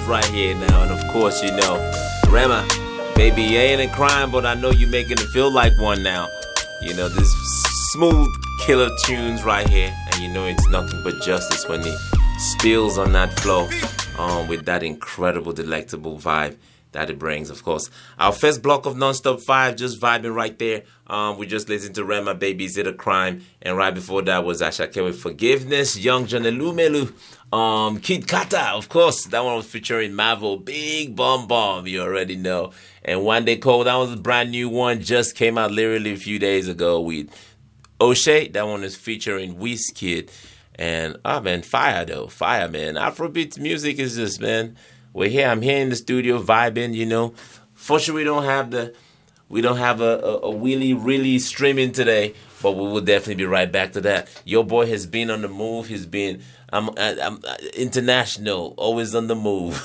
live right here now. And of course, Rema, baby, you ain't a crime, but I know you're making it feel like one now. This smooth killer tunes right here. And it's nothing but justice when it spills on that flow with that incredible, delectable vibe that it brings, of course. Our first block of Non-Stop 5, just vibing right there. We just listened to Rema, Baby, Is It a Crime? And right before that was Ashake with Forgiveness, Young John Elumelu, Kid Kata, of course. That one was featuring Mavo, Big Bomb Bomb, you already know. And One Day Cold, that was a brand new one, just came out literally a few days ago with O'Shea. That one is featuring Wizkid. And, man, fire, man. Afrobeat music is just, man. I'm here in the studio vibing, Fortunately, we don't have a wheelie really streaming today, but we will definitely be right back to that. Your boy has been on the move. He's been, I'm international, always on the move.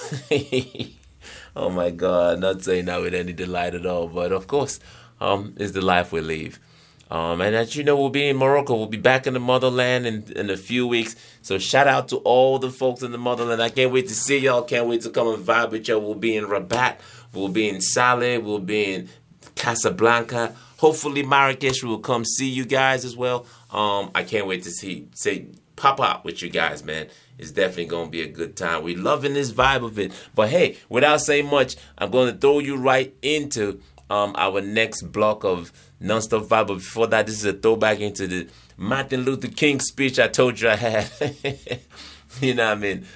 Oh my God, not saying that with any delight at all, but of course, it's the life we live. And as you know, we'll be in Morocco. We'll be back in the motherland in a few weeks. So shout out to all the folks in the motherland. I can't wait to see y'all. Can't wait to come and vibe with y'all. We'll be in Rabat. We'll be in Saleh. We'll be in Casablanca. Hopefully Marrakesh will come see you guys as well. I can't wait to pop out with you guys, man. It's definitely going to be a good time. We're loving this vibe of it. But hey, without saying much, I'm going to throw you right into our next block of Non-Stop Vibe. But before that, this is a throwback into the Martin Luther King speech I told you I had. You know what I mean?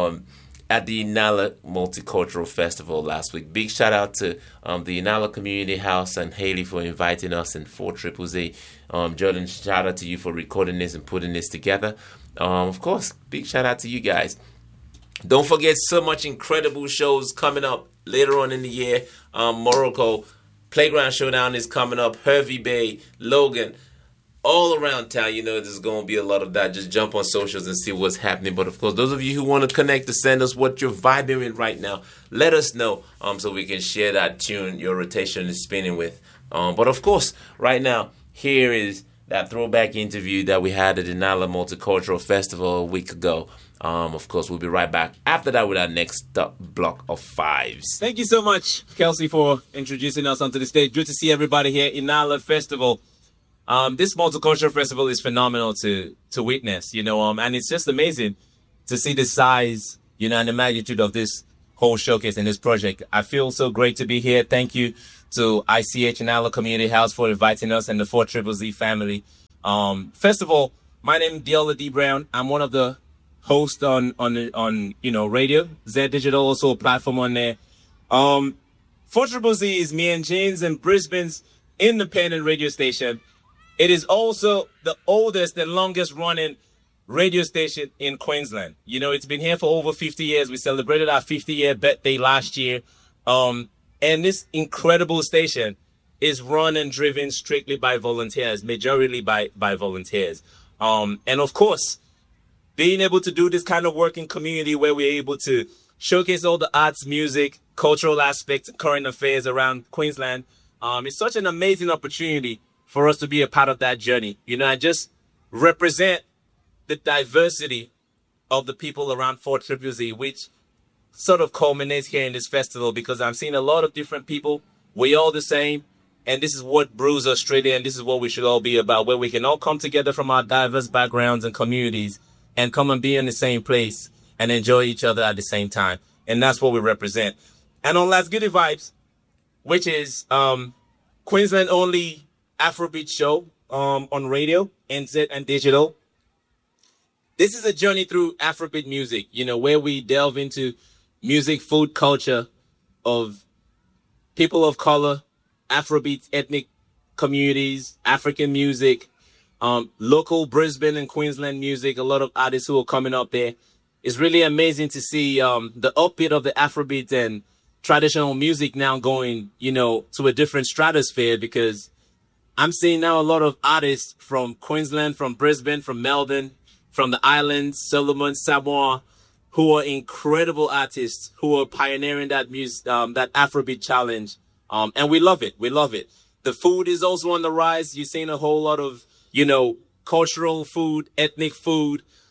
At the Inala Multicultural Festival last week. Big shout out to the Inala Community House and Haley for inviting us, and 4ZZZ. Jordan, shout out to you for recording this and putting this together. Of course, big shout out to you guys. Don't forget, so much incredible shows coming up later on in the year. Morocco Playground Showdown is coming up. Hervey Bay, Logan, all around town. There's going to be a lot of that. Just jump on socials and see what's happening. But of course, those of you who want to connect to send us what you're vibing with right now, let us know so we can share that tune your rotation is spinning with. But of course, right now, here is that throwback interview that we had at the Nala Multicultural Festival a week ago. Of course, we'll be right back after that with our next block of fives. Thank you so much, Kelsey, for introducing us onto the stage. Good to see everybody here in Nala Festival. This multicultural festival is phenomenal to witness, and it's just amazing to see the size, and the magnitude of this whole showcase and this project. I feel so great to be here. Thank you to ICH Nala Community House for inviting us and the 4ZZZ family. First of all, my name is Diola D. Brown. I'm one of the hosts on radio. Z Digital, also a platform on there. 4ZZZ is me and James and Brisbane's independent radio station. It is also the oldest and longest running radio station in Queensland. It's been here for over 50 years. We celebrated our 50-year birthday last year. And this incredible station is run and driven strictly by volunteers, majority by volunteers. And of course, being able to do this kind of work in community where we're able to showcase all the arts, music, cultural aspects, current affairs around Queensland, it's such an amazing opportunity for us to be a part of that journey. I just represent the diversity of the people around 4ZZZ, which sort of culminates here in this festival, because I'm seeing a lot of different people. We're all the same. And this is what brews Australia, and this is what we should all be about, where we can all come together from our diverse backgrounds and communities and come and be in the same place and enjoy each other at the same time. And that's what we represent. And on Let's Get It Vibes, which is Queensland only Afrobeat show on radio, NZ and digital. This is a journey through Afrobeat music, where we delve into music, food, culture of people of color, Afrobeat ethnic communities, African music, local Brisbane and Queensland music, a lot of artists who are coming up there. It's really amazing to see the upbeat of the Afrobeat and traditional music now going, to a different stratosphere, because I'm seeing now a lot of artists from Queensland, from Brisbane, from Melbourne, from the islands, Solomon, Samoa, who are incredible artists who are pioneering that music, that Afrobeat challenge. And we love it. We love it. The food is also on the rise. You're seeing a whole lot of, cultural food, ethnic food,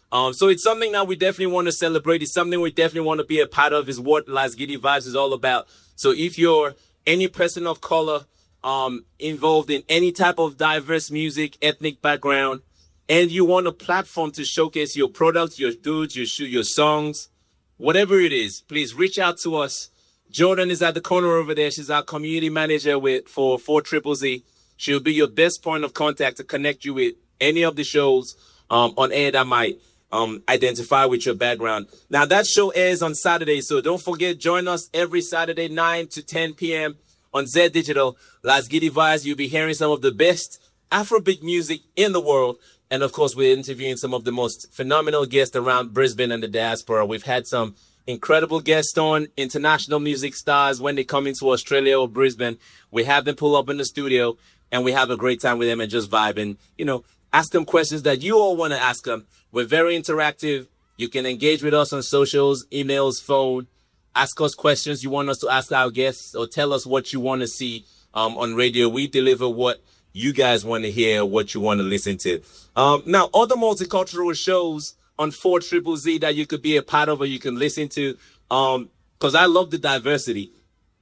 So it's something that we definitely want to celebrate. It's something we definitely want to be a part of, is what Las Giddy Vibes is all about. So if you're any person of color, involved in any type of diverse music, ethnic background, and you want a platform to showcase your products, your goods, your songs, whatever it is, please reach out to us. Jordan is at the corner over there. She's our community manager for 4ZZZ. She'll be your best point of contact to connect you with any of the shows on air that might identify with your background. Now, that show airs on Saturday, so don't forget, join us every Saturday, 9 to 10 p.m. on Z Digital. Las Giddy Vibes, you'll be hearing some of the best Afrobeat music in the world. And, of course, we're interviewing some of the most phenomenal guests around Brisbane and the diaspora. We've had some incredible guests on, international music stars, when they come into Australia or Brisbane. We have them pull up in the studio, and we have a great time with them and just vibe and, ask them questions that you all want to ask them. We're very interactive. You can engage with us on socials, emails, phone. Ask us questions you want us to ask our guests, or tell us what you want to see on radio. We deliver what you guys want to hear, what you want to listen to. Now, other multicultural shows on 4ZZZ that you could be a part of or you can listen to, because I love the diversity.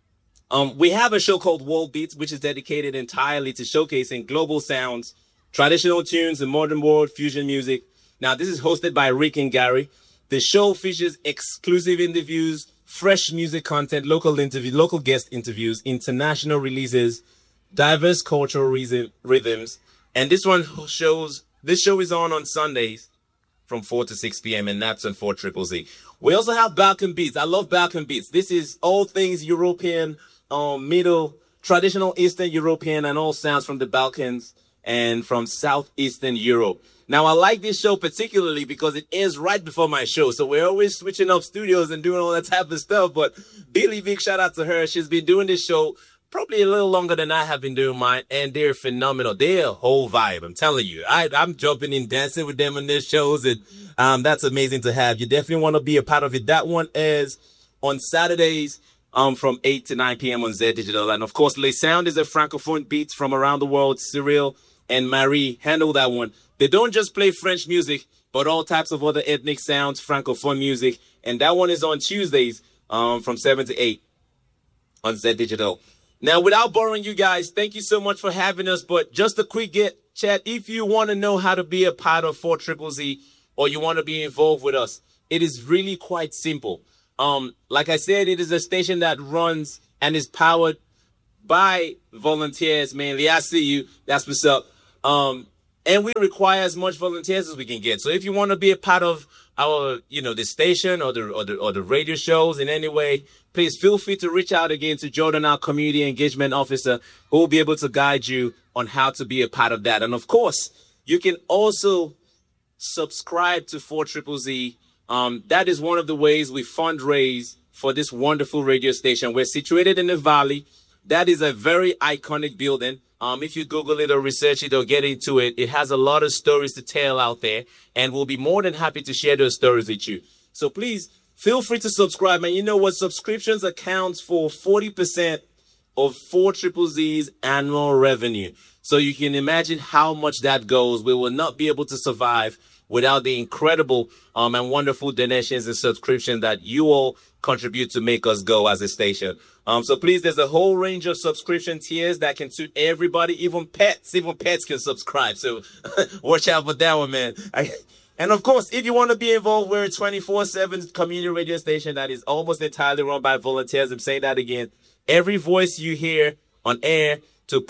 We have a show called World Beats, which is dedicated entirely to showcasing global sounds, traditional tunes, and modern world fusion music. Now, this is hosted by Rick and Gary. The show features exclusive interviews, fresh music content, local guest interviews, international releases, diverse cultural rhythms. And this show is on Sundays from 4 to 6 p.m. and that's on 4ZZZ. We also have Balkan Beats. I love Balkan Beats. This is all things European, Middle, traditional Eastern European, and all sounds from the Balkans and from Southeastern Europe. Now, I like this show particularly because it airs right before my show. So we're always switching up studios and doing all that type of stuff. But Billy Vic, shout out to her. She's been doing this show probably a little longer than I have been doing mine. And they're phenomenal. They're a whole vibe. I'm telling you, I'm jumping in, dancing with them on their shows. And that's amazing to have. You definitely want to be a part of it. That one airs on Saturdays from 8 to 9 p.m. on Z Digital. And of course, Les Sound is a francophone beats from around the world. Cyril and Marie handle that one. They don't just play French music, but all types of other ethnic sounds, francophone music. And that one is on Tuesdays from 7 to 8 on Z Digital. Now, without boring you guys, thank you so much for having us. But just a quick chat. If you want to know how to be a part of 4ZZZ or you want to be involved with us, it is really quite simple. Like I said, it is a station that runs and is powered by volunteers mainly. I see you. That's what's up. And we require as much volunteers as we can get. So if you want to be a part of our, the station or the radio shows in any way, please feel free to reach out again to Jordan, our community engagement officer, who will be able to guide you on how to be a part of that. And of course, you can also subscribe to 4ZZZ. That is one of the ways we fundraise for this wonderful radio station. We're situated in the Valley. That is a very iconic building. If you Google it or research it or get into it, it has a lot of stories to tell out there, and we'll be more than happy to share those stories with you. So please feel free to subscribe. And you know what? Subscriptions accounts for 40% of 4ZZZ's annual revenue. So you can imagine how much that goes. We will not be able to survive without the incredible and wonderful donations and subscriptions that you all contribute to make us go as a station. So please, there's a whole range of subscription tiers that can suit everybody, even pets can subscribe. So watch out for that one, man. And of course, if you want to be involved, we're a 24/7 community radio station that is almost entirely run by volunteers. I'm saying that again. Every voice you hear on air to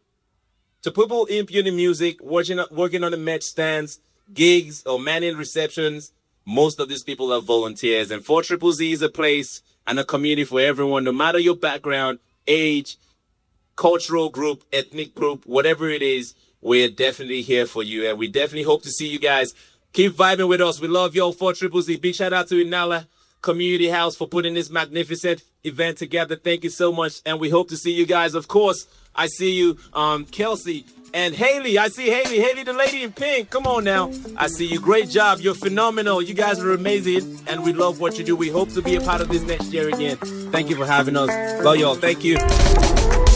people inputting music, working on the merch stands, gigs, or manning receptions, most of these people are volunteers. And 4ZZZ is a place and a community for everyone, no matter your background, age, cultural group, ethnic group, whatever it is. We're definitely here for you, and we definitely hope to see you guys. Keep vibing with us. We love y'all, 4ZZZ. Big shout out to Inala Community House for putting this magnificent event together. Thank you so much, and we hope to see you guys. Of course, I see you, Kelsey and Haley. I see Haley, the lady in pink. Come on now. I see you. Great job. You're phenomenal. You guys are amazing, and we love what you do. We hope to be a part of this next year again. Thank you for having us. Love y'all. Thank you.